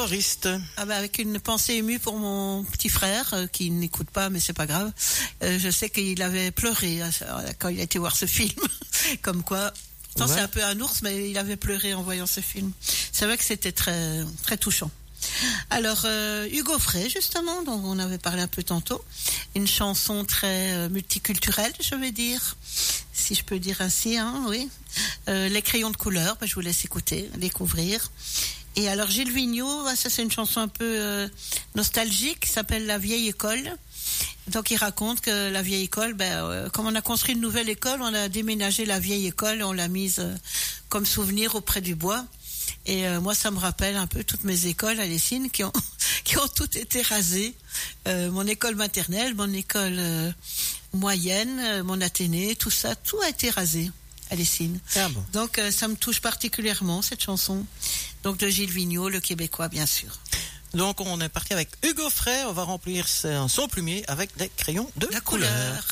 choriste. Ah bah avec une pensée émue pour mon petit frère qui n'écoute pas, mais c'est pas grave. Je sais qu'il avait pleuré quand il a été voir ce film. Comme quoi, ouais. C'est un peu un ours, mais il avait pleuré en voyant ce film. C'est vrai que c'était très très touchant. Alors Hugo Frey justement, dont on avait parlé un peu tantôt, une chanson très multiculturelle, je vais dire, si je peux dire ainsi, hein, oui. Les crayons de couleur, je vous laisse écouter, découvrir. Et alors Gilles Vigneault, ça c'est une chanson un peu nostalgique, qui s'appelle La vieille école. Donc il raconte que la vieille école, comme on a construit une nouvelle école, on a déménagé la vieille école, on l'a mise comme souvenir auprès du bois. Et moi, ça me rappelle un peu toutes mes écoles à Lessines qui ont toutes été rasées. Mon école maternelle, mon école moyenne, mon Athénée, tout ça, tout a été rasé à Lessines. Ah bon. Donc ça me touche particulièrement, cette chanson. Donc de Gilles Vigneault, le Québécois, bien sûr. Donc on est parti avec Hugo Frey, on va remplir son plumier avec des crayons de couleur.